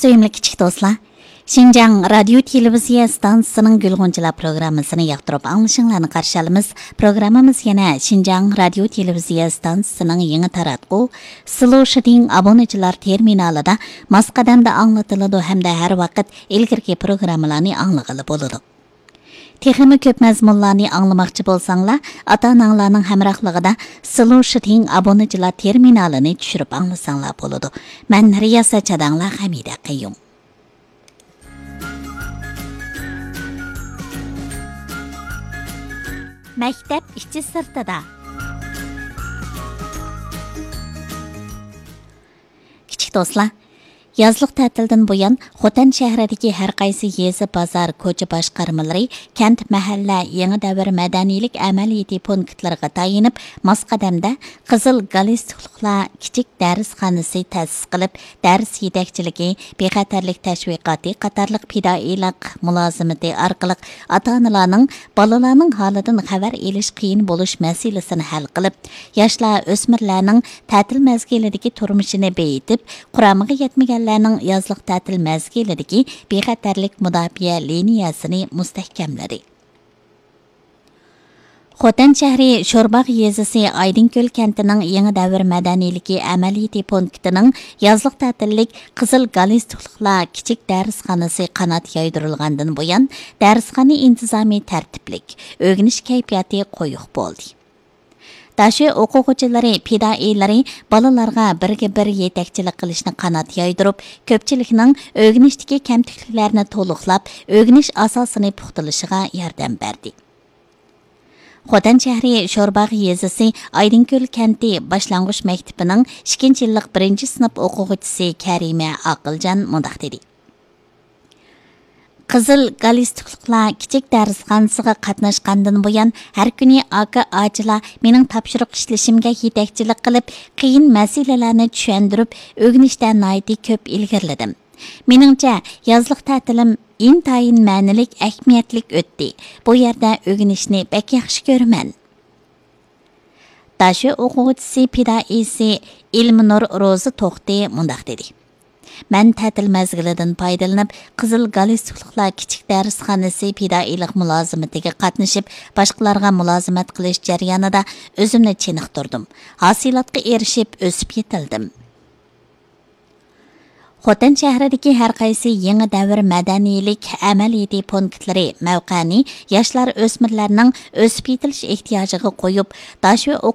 Söyümlü kichik do'stlar, Şinjan Radio Televiziya stansiyasining Gulg'unchilar programmasini yoqtirib anglashinglarni qarshi olamiz. Programmamiz yana Şinjan Radio Televiziya stansiyasining yangi taratquv Slow Shading obunachilar terminalida Masqadamda anglatiladi hamda har vaqt ilgirki programmalarni anglag'ili bo'ladi. Texmi ko'p mazmunlarni anglamoqchi bo'lsanglar, ota-onalarning hamrohligida Slow Shading obunachilar terminalini tushirib anglasanglar bo'ladi. Men Riyosat Chadanglar Hamida Qayyum. Maktab ichi sirtida. Kichik do'stlar, Yazlıq ta'tildan buyon Xotan shahridagi har qaysi yezi bozor ko'cha boshqarmalari kent mahalla yangi davr madaniylik amaliyoti punktlariga tayinib Masqadamda Qizil Galstuklar kichik darsxonasi ta'sis qilib, dars yetakchiligi, bexatarlik tashviqoti qatorliq fidoilik mulozimati orqali ota-onalarning bolalarning holidan xabar olish qiyin bo'lish masalasini hal qilib, yoshlar o'smirlarning ta'til mazgilidagi turmushini beyitib, quramiga yetmagan yazlıq ta'til mezgilidagi bexatarlik mudofaa liniyasini mustahkamladi. Xotan shahri Sho'rbaq yezisi Aydinko'l kentining yangi davr madaniyligi amaliyoti punktining yazlıq ta'tillik Qizil Galstuklar kichik darsxonasi qanot yoydirilgandan buyon darsxona intizomiy tartiblik, o'rganish kayfiyati qo'yiq bo'ldi. Daşı o'quvchilari, fidoilari bolalarga birga-bir yetakchilik qilishni qanot yoydirib, ko'pchilikning o'rganishdagi kamchiliklarni to'liqlab, o'rganish asosini puxtalashiga yordam berdi. Xotan shahri Sho'rbaq yezisi Aydinko'l kenti boshlang'ich maktabining 2-yillik 1-sinf o'quvchisi Karima Aqiljon mundaq dedi. Qizil Galstuklar kichik darsxonasiga qatnashgandan buyon har kuni aka-achilar mening topshiriq ishlashimga yetakchilik qilib, qiyin masalalarni tushuntirib, o'rganishda nihoyatda ko'p ilgirladim. Meningcha, yazliq ta'tilim intayin ma'nilik, ahamiyatlik o'tdi. Bu yerda o'rganishni bek yaxshi ko'raman. Dashi o'quvchisi fidoisi Ilminur Ro'zi To'xti mundaq dedi. Men ta'til mazgilidan foydalanib, Qizil Galstuklar kichik darsxonasi fidoilik mulozimatiga qatnashib, boshqalarga mulozimat qilish jarayonida o'zimni chiniqtirdim. Hosilotga erishib, o'sib yetildim. Xotan shahridagi har qaysi yangi davr madaniylik amaliyoti punktlari mavqani yoshlar o'smirlarning o'sib yetilish ehtiyojiga qo'yib, dashi